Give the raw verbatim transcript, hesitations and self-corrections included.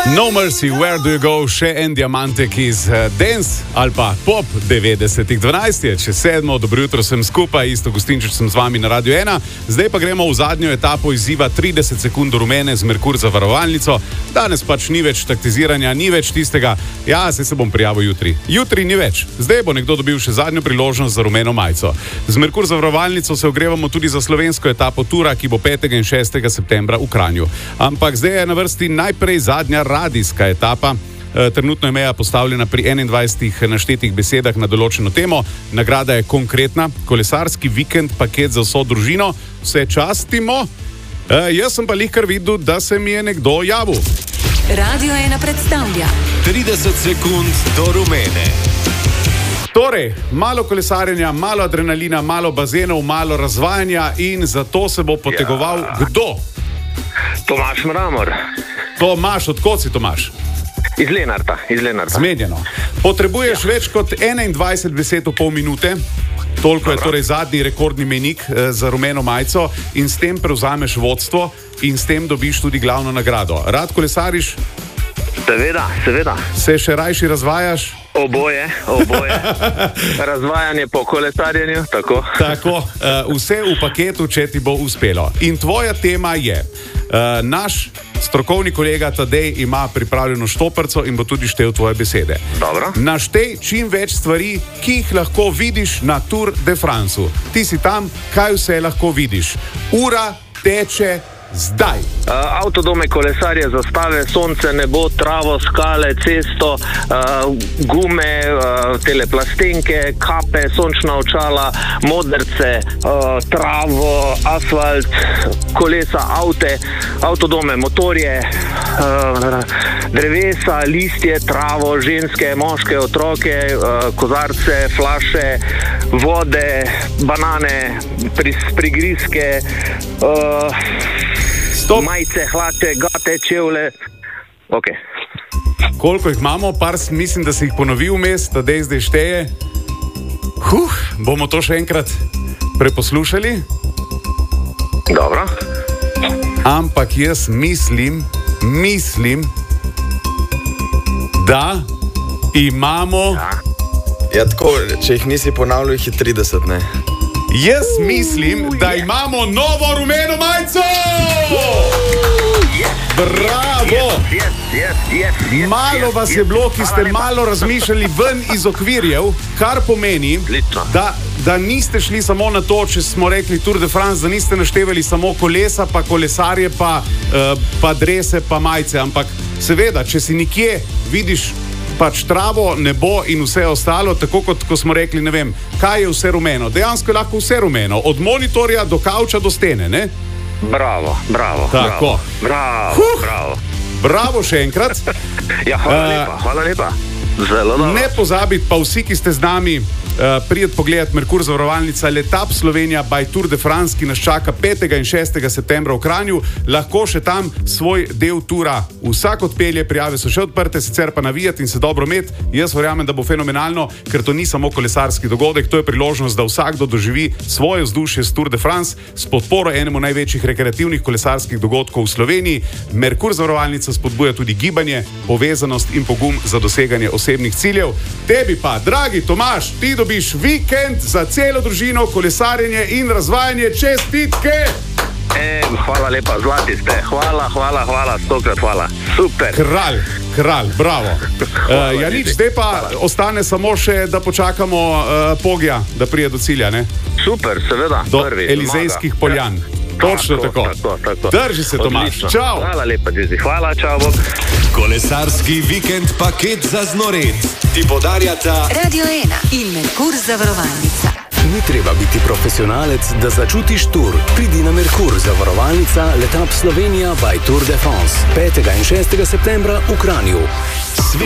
No Mercy, Where Do You Go, še en diamantek iz uh, dance ali pa pop devetdesetih. dvanajst je, če sedmo, dobro jutro sem skupaj, isto Gostinčič sem z vami na Radio ena. Zdaj pa gremo v zadnjo etapo izziva trideset sekund do rumene z Merkur zavarovalnico. Danes pač ni več taktiziranja, ni več tistega, ja, se se bom prijavil jutri. Jutri ni več. Zdaj bo nekdo dobil še zadnjo priložnost za rumeno majico. Z Merkur zavarovalnico se ogrevamo tudi za slovensko etapo tura, ki bo petega in šestega septembra v Kranju. Ampak zdaj je na vrsti najprej zadnja radijska etapa. E, trenutno je meja postavljena pri enaindvajsetih naštetih besedah na določeno temo. Nagrada je konkretna, kolesarski vikend, paket za vso družino. Vse častimo. E, jaz sem pa lihkar videl, da se mi je nekdo javil. Radio ena predstavlja trideset sekund do rumene. Torej, malo kolesarjenja, malo adrenalina, malo bazenov, malo razvajanja in zato se bo potegoval ja. Kdo? Tomaž Mramor. Tomaž, odkot si Tomaž? Iz Lenarta, iz Lenarta. Zmenjeno. Potrebuješ ja. več kot enaindvajset besed v pol minute. Toliko Dobro. Je torej zadnji rekordni mejnik eh, za rumeno majico in s tem prevzameš vodstvo in s tem dobiš tudi glavno nagrado. Rad kolesariš? Seveda, seveda. Se še rajši razvajaš? Oboje, oboje. Razvajanje po kolesarjenju, tako. Tako, uh, vse v paketu, če ti bo uspelo. In tvoja tema je, uh, naš strokovni kolega Tadej ima pripravljeno štoparco in bo tudi štel tvoje besede. Dobro. Naštej čim več stvari, ki jih lahko vidiš na Tour de Franceu. Ti si tam, kaj vse lahko vidiš? Ura teče zdaj. Uh, avtodome, kolesarje, zastave, sonce, nebo, travo, skale, cesto, uh, gume, uh, teleplastenke, kape, sončna očala, modrce, uh, travo, asfalt, kolesa, avte, avtodome, motorje, uh, drevesa, listje, travo, ženske, moške, otroke, uh, kozarce, flaše, vode, banane, pris, prigrizke, uh, Stop. Majice, hlate, gate, čevlje. Okay. Koliko jih imamo? Par, mislim, da si jih ponovil vmes, da dej zdaj šteje. Huh, bomo to še enkrat preposlušali? Dobro. Ampak jaz mislim, mislim, da imamo... Ja, ja tako, če jih nisi ponavljal, jih je trideset, ne? Jaz mislim, da imamo novo rumeno majico! Bravo! Malo vas je bilo, ki ste malo razmišljali ven iz okvirjev, kar pomeni, da, da niste šli samo na to, če smo rekli Tour de France, da niste naštevali samo kolesa, pa kolesarje, pa, uh, pa drese, pa majice, ampak seveda, če si nikje vidiš pač travo, nebo in vse ostalo, tako kot ko smo rekli, ne vem, kaj je vse rumeno. Dejansko je lahko vse rumeno, od monitorja do kavča do stene, ne? Bravo, bravo, tako. Bravo, huh, bravo. Bravo še enkrat. Ja, hvala lepa, uh, hvala lepa. Zelo dobro. Ne pozabiti pa vsi, ki ste z nami, uh, prijeti pogledati Merkur zavarovalnica Letap Slovenija by Tour de France, ki nas čaka petega in šestega septembra v Kranju. Lahko še tam svoj del tura vsak odpelje, prijave so še odprte, sicer pa navijati in se dobro imeti. Jaz verjamem, da bo fenomenalno, ker to ni samo kolesarski dogodek, to je priložnost, da vsakdo doživi svoje vzdušje s Tour de France s podporo enemu največjih rekreativnih kolesarskih dogodkov v Sloveniji. Merkur zavarovalnica spodbuja tudi gibanje, povezanost in pogum za doseganje osebnih ciljev. Tebi pa, dragi Tomaž, ti dobiš vikend za celo družino, kolesarjenje in razvajanje. Čestitke! E, hvala lepa, zlati ste. Hvala, hvala, hvala, stokrat hvala. Super. Kralj, kralj, bravo. Uh, ja, nič, zdaj pa hvala. Ostane samo še, da počakamo uh, Pogija, da prije do cilja, ne? Super, seveda. Do prvi, Elizejskih zmaga. poljan. Ja. Točno tako. tako. tako, tako. Drži se, Tomaž. Čau. Hvala lepa, Džizi. Hvala, čau. Bob. Kolesarski vikend paket za znored. Ti podarjata Radio ena in Merkur zavarovalnica. Ni treba biti profesionalec, da začutiš tur. Pridi na Merkur zavarovalnica Letap Slovenija by Tour de France. petega in šestega septembra v Kranju.